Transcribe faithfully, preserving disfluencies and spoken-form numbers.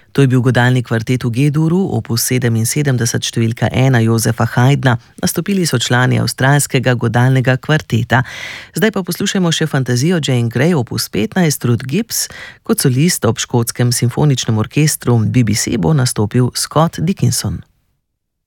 To je bil godalni kvartet v G-duru, opus sedeminsedemdeset številka ena Jozefa Haydna. Nastopili so člani avstralskega godalnega kvarteta. Zdaj pa poslušajmo še fantazijo Jane Grey, opus petnajst, Ruth Gibbs. Kot solist ob škotskem simfoničnem orkestru B B C bo nastopil Scott Dickinson.